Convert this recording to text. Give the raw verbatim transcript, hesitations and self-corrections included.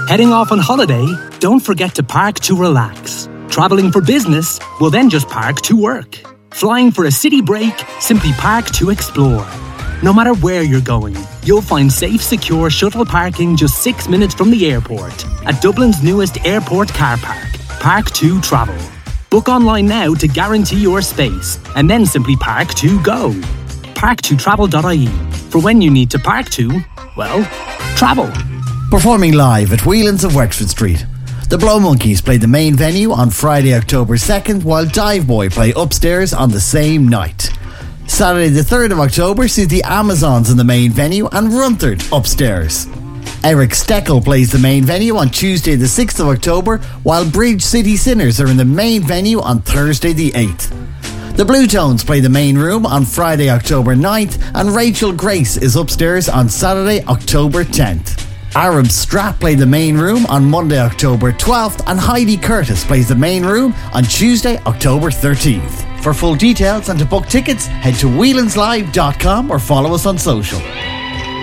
Heading off on holiday? Don't forget to park to relax. Travelling for business? Well, then just park to work. Flying for a city break? Simply park to explore. No matter where you're going, you'll find safe, secure shuttle parking just six minutes from the airport at Dublin's newest airport car park, Park to Travel. Book online now to guarantee your space, and then simply park to go. park to travel dot I E for when you need to park to, well, travel. Performing live at Whelan's of Wexford Street. The Blow Monkeys play the main venue on Friday, October second, while Dive Boy play upstairs on the same night. Saturday the third of October sees the Amazons in the main venue and Runthard upstairs. Eric Steckel plays the main venue on Tuesday the sixth of October, while Bridge City Sinners are in the main venue on Thursday the eighth. The Blue Tones play the main room on Friday, October ninth, and Rachel Grace is upstairs on Saturday, October tenth. Arab Strap play the main room on Monday, October twelfth, and Heidi Curtis plays the main room on Tuesday, October thirteenth. For full details and to book tickets, head to wheelanslive dot com or follow us on social.